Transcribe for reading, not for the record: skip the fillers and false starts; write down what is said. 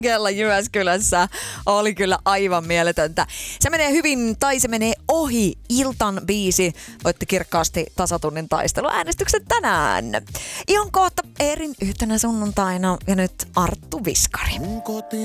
Kella Jyväskylässä oli kyllä aivan mieletöntä. Se menee hyvin tai se menee ohi. Iltan biisi voitti kirkkaasti tasatunnin taisteluäänestyksen tänään. Ihan kohta Eerin yhtenä sunnuntaina ja nyt Arttu Viskari.